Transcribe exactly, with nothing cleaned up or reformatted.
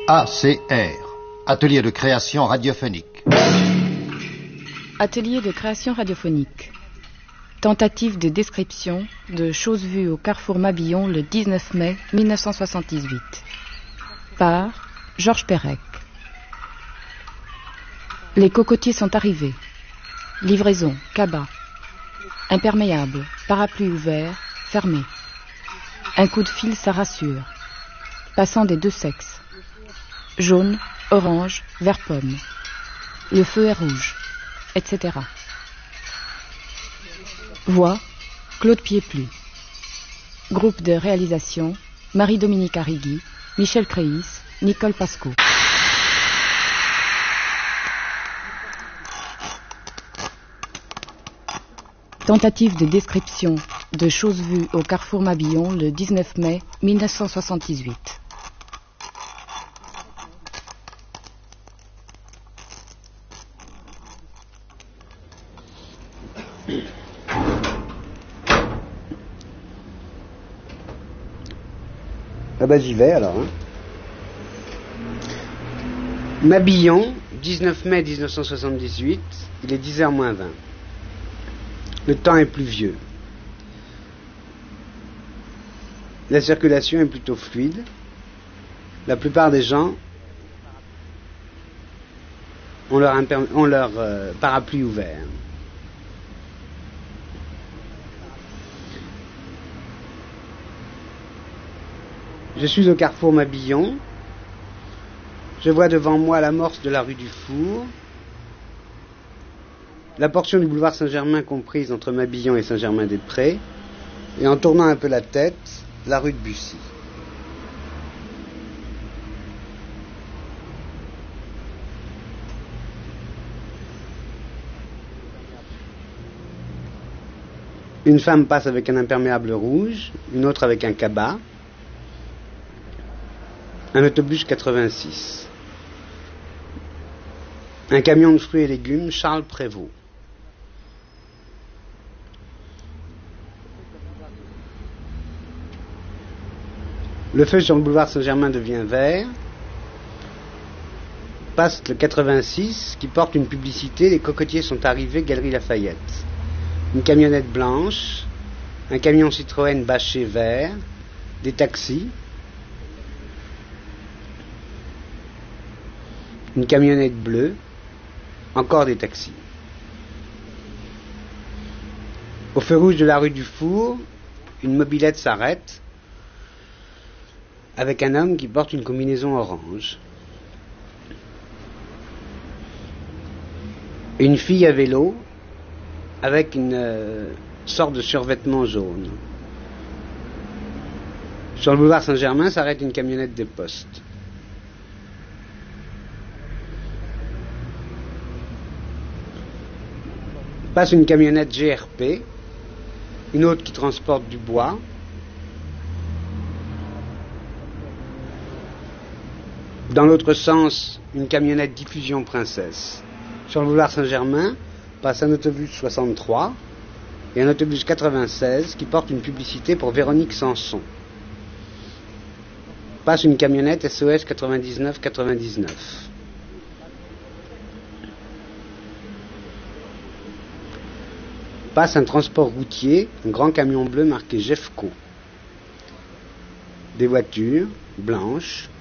A C R, Atelier de création radiophonique. Atelier de création radiophonique. Tentative de description de choses vues au carrefour Mabillon le dix-neuf mai mille neuf cent soixante-dix-huit. Par Georges Perec. Les cocotiers sont arrivés. Livraison, cabas. Imperméable, parapluie ouvert, fermé. Un coup de fil, ça rassure. Passant des deux sexes. Jaune, orange, vert pomme. Le feu est rouge, et cetera. Voix, Claude Pieplu. Groupe de réalisation, Marie-Dominique Arrigui, Michel Créis, Nicole Pasco. Tentative de description de choses vues au carrefour Mabillon le dix-neuf mai mille neuf cent soixante-dix-huit. Ah bah j'y vais alors. Hein. Mabillon, dix-neuf mai mille neuf cent soixante-dix-huit, il est dix heures moins vingt. Le temps est pluvieux. La circulation est plutôt fluide. La plupart des gens ont leur, imper- ont leur euh, parapluie ouvert. Je suis au carrefour Mabillon. Je vois devant moi l'amorce de la rue du Four, la portion du boulevard Saint-Germain comprise entre Mabillon et Saint-Germain-des-Prés, et en tournant un peu la tête, la rue de Bussy. Une femme passe avec un imperméable rouge, une autre avec un cabas, un autobus quatre-vingt-six, un camion de fruits et légumes Charles Prévost. Le feu sur le boulevard Saint-Germain devient vert. Passe le quatre-vingt-six qui porte une publicité. Les cocotiers sont arrivés, Galerie Lafayette. Une camionnette blanche, un camion Citroën bâché vert, des taxis, une camionnette bleue, encore des taxis. Au feu rouge de la rue du Four, une mobilette s'arrête avec un homme qui porte une combinaison orange. Une fille à vélo avec une euh, sorte de survêtement jaune. Sur le boulevard Saint-Germain s'arrête une camionnette des postes. Passe une camionnette G R P, une autre qui transporte du bois. Dans l'autre sens, une camionnette Diffusion Princesse. Sur le boulevard Saint-Germain, passe un autobus soixante-trois et un autobus quatre-vingt-seize qui porte une publicité pour Véronique Sanson. Passe une camionnette S O S quatre-vingt-dix-neuf quatre-vingt-dix-neuf. Passe un transport routier, un grand camion bleu marqué Jeffco. Des voitures blanches,